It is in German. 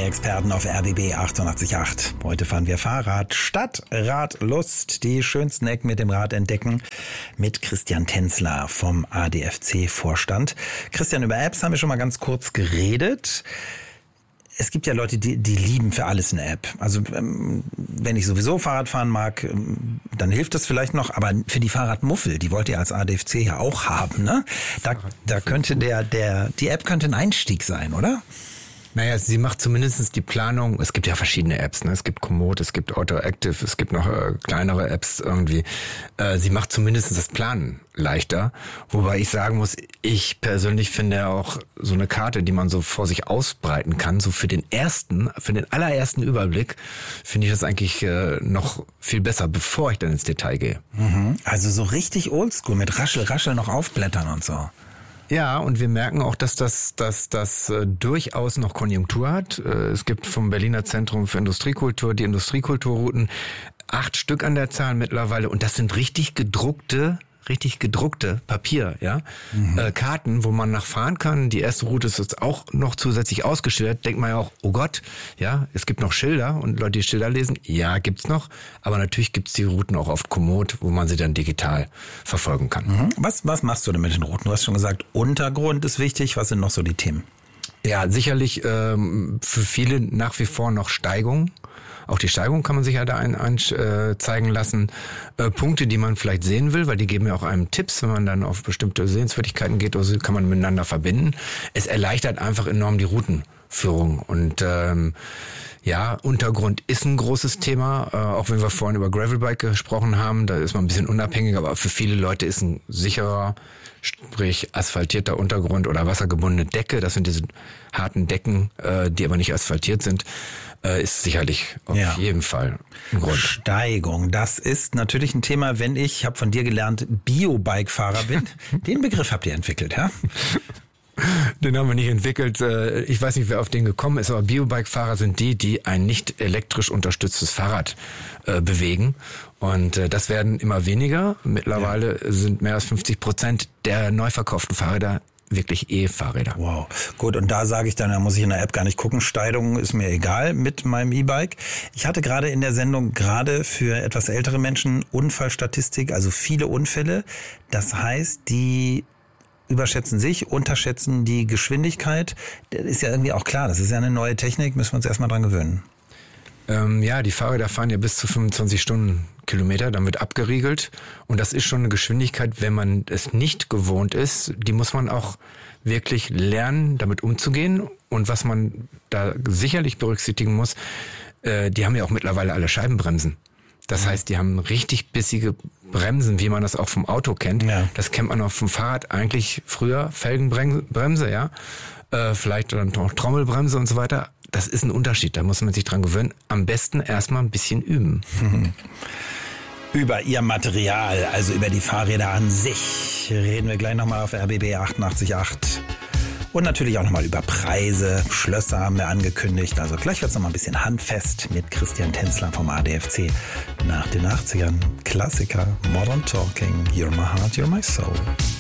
Fahrradexperten auf RBB 88.8. Heute fahren wir Fahrrad statt Radlust. Die schönsten Ecken mit dem Rad entdecken mit Christian Tänzler vom ADFC-Vorstand. Christian, über Apps haben wir schon mal ganz kurz geredet. Es gibt ja Leute, die lieben für alles eine App. Also wenn ich sowieso Fahrrad fahren mag, dann hilft das vielleicht noch. Aber für die Fahrradmuffel, die wollt ihr als ADFC ja auch haben, ne? Da könnte die App könnte ein Einstieg sein, oder? Naja, sie macht zumindest die Planung. Es gibt ja verschiedene Apps, ne? Es gibt Komoot, es gibt AutoActive, es gibt noch kleinere Apps irgendwie. Sie macht zumindest das Planen leichter. Wobei ich sagen muss, ich persönlich finde auch so eine Karte, die man so vor sich ausbreiten kann, so für den allerersten Überblick, finde ich das eigentlich noch viel besser, bevor ich dann ins Detail gehe. Also so richtig oldschool mit Raschel noch aufblättern und so. Ja, und wir merken auch, dass das durchaus noch Konjunktur hat. Es gibt vom Berliner Zentrum für Industriekultur die Industriekulturrouten 8 Stück an der Zahl mittlerweile. Und das sind richtig gedruckte Papier, ja, Karten, wo man nachfahren kann. Die erste Route ist jetzt auch noch zusätzlich ausgeschildert. Denkt man ja auch, oh Gott, ja, es gibt noch Schilder und Leute, die Schilder lesen. Ja, gibt's noch. Aber natürlich gibt's die Routen auch auf Komoot, wo man sie dann digital verfolgen kann. Was machst du denn mit den Routen? Du hast schon gesagt, Untergrund ist wichtig. Was sind noch so die Themen? Ja, sicherlich für viele nach wie vor noch Steigung. Auch die Steigung kann man sich ja da zeigen lassen. Punkte, die man vielleicht sehen will, weil die geben ja auch einem Tipps, wenn man dann auf bestimmte Sehenswürdigkeiten geht, also kann man miteinander verbinden. Es erleichtert einfach enorm die Routenführung. Und ja, Untergrund ist ein großes Thema, auch wenn wir vorhin über Gravelbike gesprochen haben, da ist man ein bisschen unabhängiger, aber für viele Leute ist ein sicherer, sprich asphaltierter Untergrund oder wassergebundene Decke, das sind diese harten Decken, die aber nicht asphaltiert sind, ist sicherlich auf jeden Fall ein Grund. Steigung, das ist natürlich ein Thema, wenn ich habe von dir gelernt, Biobike-Fahrer bin. Den Begriff habt ihr entwickelt, ja? Den haben wir nicht entwickelt. Ich weiß nicht, wer auf den gekommen ist, aber Biobike-Fahrer sind die ein nicht elektrisch unterstütztes Fahrrad bewegen. Und das werden immer weniger. Mittlerweile sind mehr als 50% der neu verkauften Fahrräder wirklich E-Fahrräder. Wow, gut. Und da sage ich dann, da muss ich in der App gar nicht gucken. Steigung ist mir egal mit meinem E-Bike. Ich hatte gerade in der Sendung, gerade für etwas ältere Menschen, Unfallstatistik, also viele Unfälle. Das heißt, die überschätzen sich, unterschätzen die Geschwindigkeit. Das ist ja irgendwie auch klar, das ist ja eine neue Technik, müssen wir uns erstmal dran gewöhnen. Ja, die Fahrräder fahren ja bis zu 25 Stundenkilometer, dann wird abgeriegelt. Und das ist schon eine Geschwindigkeit, wenn man es nicht gewohnt ist, die muss man auch wirklich lernen, damit umzugehen. Und was man da sicherlich berücksichtigen muss, die haben ja auch mittlerweile alle Scheibenbremsen. Das heißt, die haben richtig bissige Bremsen, wie man das auch vom Auto kennt. Ja. Das kennt man auch vom Fahrrad eigentlich früher, Felgenbremse, ja. Vielleicht dann noch Trommelbremse und so weiter. Das ist ein Unterschied, da muss man sich dran gewöhnen. Am besten erstmal ein bisschen üben. Über ihr Material, also über die Fahrräder an sich, reden wir gleich nochmal auf RBB 88.8. Und natürlich auch nochmal über Preise, Schlösser haben wir angekündigt. Also gleich wird's nochmal ein bisschen handfest mit Christian Tänzler vom ADFC. Nach den 80ern, Klassiker, Modern Talking, You're My Heart, You're My Soul.